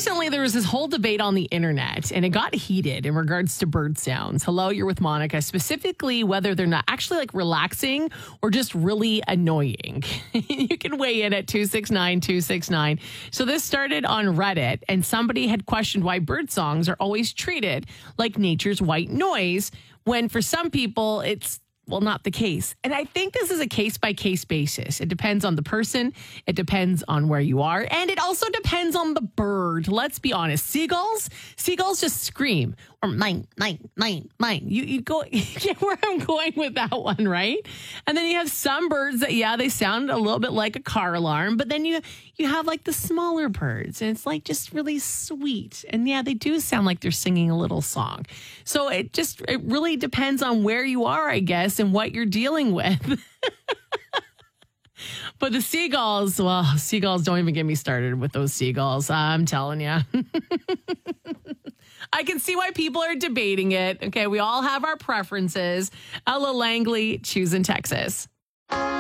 recently there was this whole debate on the internet and it got heated in regards to bird sounds. Hello, you're with Monica. Specifically, whether they're not actually like relaxing or just really annoying. You can weigh in at 269-269. So this started on Reddit and somebody had questioned why bird songs are always treated like nature's white noise when for some people it's not the case. And I think this is a case-by-case basis. It depends on the person. It depends on where you are. And it also depends on the bird. Let's be honest. Seagulls just scream. Or mine. You go, you get where I'm going with that one, right? And then you have some birds that, they sound a little bit like a car alarm. But then you have like the smaller birds. And it's like just really sweet. And they do sound like they're singing a little song. So it really depends on where you are, I guess, and what you're dealing with. But the seagulls, seagulls, don't even get me started with those seagulls. I'm telling you. I can see why people are debating it. Okay, we all have our preferences. Ella Langley, choosing Texas.